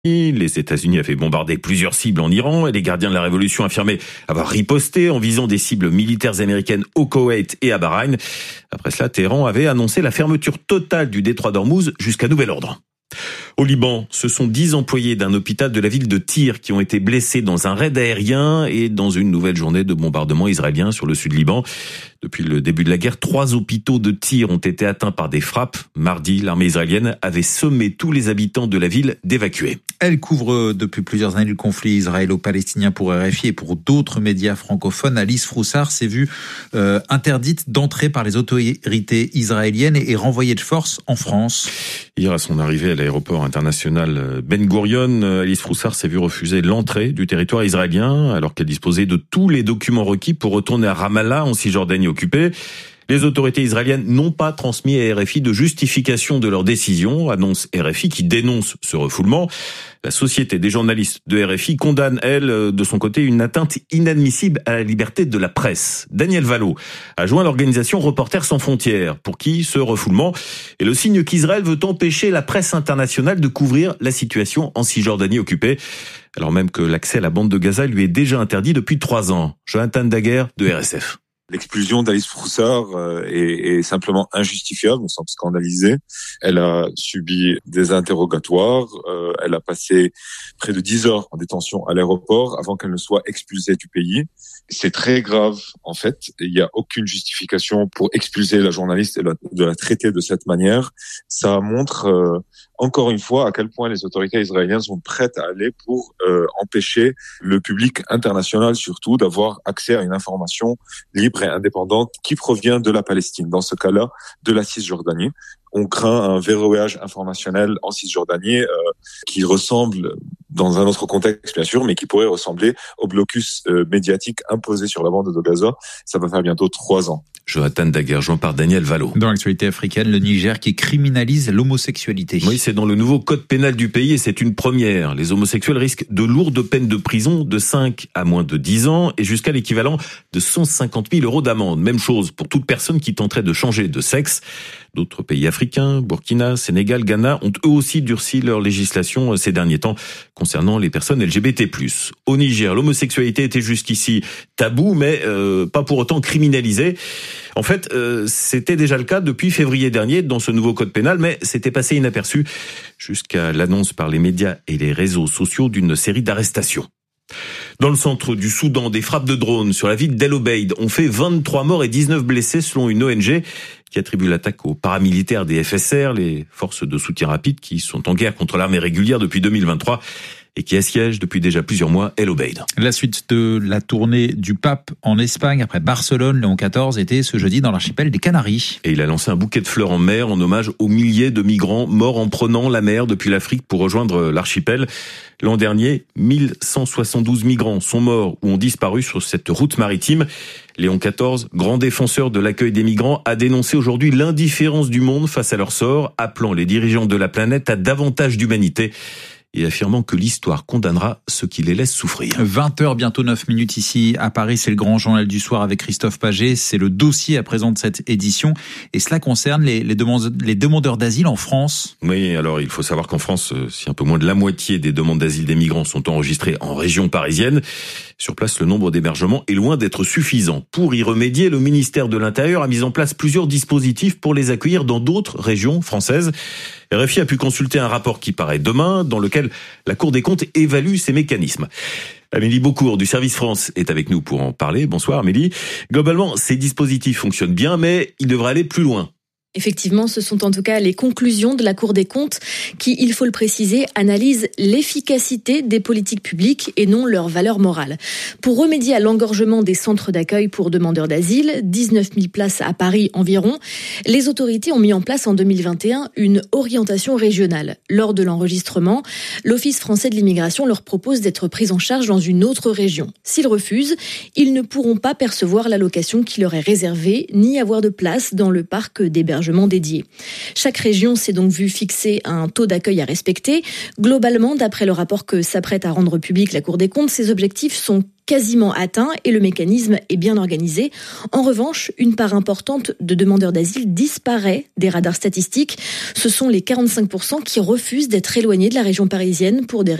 Les États-Unis avaient bombardé plusieurs cibles en Iran et les gardiens de la révolution affirmaient avoir riposté en visant des cibles militaires américaines au Koweït et à Bahreïn. Après cela, Téhéran avait annoncé la fermeture totale du détroit d'Ormuz jusqu'à nouvel ordre. Au Liban, ce sont 10 employés d'un hôpital de la ville de Tyr qui ont été blessés dans un raid aérien et dans une nouvelle journée de bombardement israélien sur le sud Liban. Depuis le début de la guerre, 3 hôpitaux de Tyr ont été atteints par des frappes. Mardi, l'armée israélienne avait sommé tous les habitants de la ville d'évacuer. Elle couvre depuis plusieurs années le conflit israélo-palestinien pour RFI et pour d'autres médias francophones. Alice Froussard s'est vue interdite d'entrer par les autorités israéliennes et renvoyée de force en France. Hier, à son arrivée à l'aéroport international Ben Gurion, Alice Froussard s'est vue refuser l'entrée du territoire israélien alors qu'elle disposait de tous les documents requis pour retourner à Ramallah en Cisjordanie occupée. Les autorités israéliennes n'ont pas transmis à RFI de justification de leur décision, annonce RFI qui dénonce ce refoulement. La Société des journalistes de RFI condamne, elle, de son côté, une atteinte inadmissible à la liberté de la presse. Daniel Vallot a joint l'organisation Reporters sans frontières, pour qui ce refoulement est le signe qu'Israël veut empêcher la presse internationale de couvrir la situation en Cisjordanie occupée, alors même que l'accès à la bande de Gaza lui est déjà interdit depuis 3 ans. Jonathan Daguerre de RSF. L'expulsion d'Alice Froussard est simplement injustifiable, on semble scandalisé. Elle a subi des interrogatoires, elle a passé près de 10 heures en détention à l'aéroport avant qu'elle ne soit expulsée du pays. C'est très grave, en fait. Il n'y a aucune justification pour expulser la journaliste et de la traiter de cette manière. Ça montre encore une fois à quel point les autorités israéliennes sont prêtes à aller pour empêcher le public international surtout d'avoir accès à une information libre et indépendante qui provient de la Palestine, dans ce cas-là de la Cisjordanie. On craint un verrouillage informationnel en Cisjordanie qui ressemble, dans un autre contexte bien sûr, mais qui pourrait ressembler au blocus médiatique imposé sur la bande de Gaza. Ça va faire bientôt 3 ans. Jonathan Daguerre, joint par Daniel Vallot. Dans l'actualité africaine, le Niger qui criminalise l'homosexualité. Oui, c'est dans le nouveau code pénal du pays et c'est une première. Les homosexuels risquent de lourdes peines de prison de 5 à moins de 10 ans et jusqu'à l'équivalent de 150 000 € d'amende. Même chose pour toute personne qui tenterait de changer de sexe. D'autres pays africains, Burkina, Sénégal, Ghana, ont eux aussi durci leur législation ces derniers temps concernant les personnes LGBT+. Au Niger, l'homosexualité était jusqu'ici tabou, mais pas pour autant criminalisée. En fait, c'était déjà le cas depuis février dernier dans ce nouveau code pénal, mais c'était passé inaperçu jusqu'à l'annonce par les médias et les réseaux sociaux d'une série d'arrestations. Dans le centre du Soudan, des frappes de drones sur la ville d'El Obeid ont fait 23 morts et 19 blessés selon une ONG qui attribue l'attaque aux paramilitaires des FSR, les forces de soutien rapide qui sont en guerre contre l'armée régulière depuis 2023 et qui assiègent depuis déjà plusieurs mois El Obeid. La suite de la tournée du pape en Espagne après Barcelone, Léon XIV était ce jeudi dans l'archipel des Canaries. Et il a lancé un bouquet de fleurs en mer en hommage aux milliers de migrants morts en prenant la mer depuis l'Afrique pour rejoindre l'archipel. L'an dernier, 1172 migrants sont morts ou ont disparu sur cette route maritime. Léon XIV, grand défenseur de l'accueil des migrants, a dénoncé aujourd'hui l'indifférence du monde face à leur sort, appelant les dirigeants de la planète à davantage d'humanité et affirmant que l'histoire condamnera ceux qui les laissent souffrir. 20h, bientôt 9 minutes ici à Paris, c'est le grand journal du soir avec Christophe Paget. C'est le dossier à présent de cette édition et cela concerne les demandeurs d'asile en France. Oui, alors il faut savoir qu'en France, si un peu moins de la moitié des demandes d'asile des migrants sont enregistrées en région parisienne, sur place le nombre d'hébergements est loin d'être suffisant. Pour y remédier, le ministère de l'Intérieur a mis en place plusieurs dispositifs pour les accueillir dans d'autres régions françaises. RFI a pu consulter un rapport qui paraît demain, dans lequel la Cour des comptes évalue ces mécanismes. Amélie Beaucourt du Service France est avec nous pour en parler. Bonsoir Amélie. Globalement, ces dispositifs fonctionnent bien, mais ils devraient aller plus loin. Effectivement, ce sont en tout cas les conclusions de la Cour des comptes qui, il faut le préciser, analysent l'efficacité des politiques publiques et non leur valeur morale. Pour remédier à l'engorgement des centres d'accueil pour demandeurs d'asile, 19 000 places à Paris environ, les autorités ont mis en place en 2021 une orientation régionale. Lors de l'enregistrement, l'Office français de l'immigration leur propose d'être pris en charge dans une autre région. S'ils refusent, ils ne pourront pas percevoir l'allocation qui leur est réservée, ni avoir de place dans le parc d'hébergement dédié. Chaque région s'est donc vue fixer un taux d'accueil à respecter. Globalement, d'après le rapport que s'apprête à rendre public la Cour des comptes, ces objectifs sont quasiment atteint et le mécanisme est bien organisé. En revanche, une part importante de demandeurs d'asile disparaît des radars statistiques. Ce sont les 45% qui refusent d'être éloignés de la région parisienne pour des